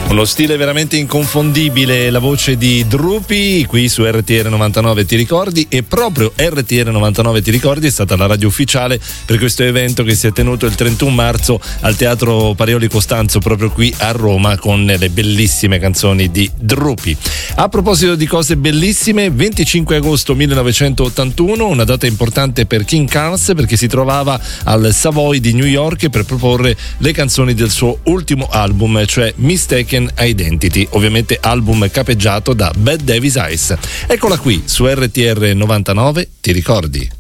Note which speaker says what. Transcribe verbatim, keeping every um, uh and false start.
Speaker 1: Uno stile veramente inconfondibile, la voce di Drupi qui su R T R novantanove Ti ricordi, e proprio R T R novantanove Ti ricordi è stata la radio ufficiale per questo evento che si è tenuto il trentuno marzo al Teatro Parioli Costanzo, proprio qui a Roma, con le bellissime canzoni di Drupi. A proposito di cose bellissime, venticinque agosto millenovecentottantuno, una data importante per King Carnes perché si trovava al Savoy di New York per proporre le canzoni del suo ultimo album, cioè Mistaken Identity, ovviamente album capeggiato da Bad Davis Eyes. Eccola qui su R T R novantanove Ti ricordi.